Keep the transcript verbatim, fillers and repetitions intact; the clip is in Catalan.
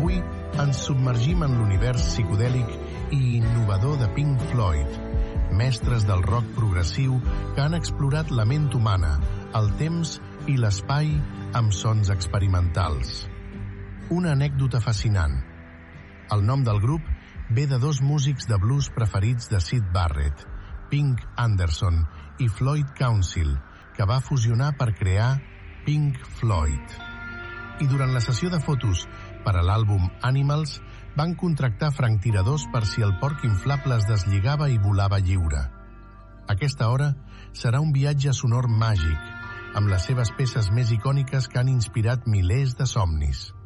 Avui ens submergim en l'univers psicodèlic i innovador de Pink Floyd, mestres del rock progressiu que han explorat la ment humana, el temps i l'espai amb sons experimentals. Una anècdota fascinant. El nom del grup ve de dos músics de blues preferits de Syd Barrett, Pink Anderson i Floyd Council, que va fusionar per crear Pink Floyd. I durant la sessió de fotos per a l'àlbum Animals van contractar franctiradors per si el porc inflable es deslligava i volava lliure. Aquesta hora serà un viatge sonor màgic, amb les seves peces més icòniques que han inspirat milers de somnis.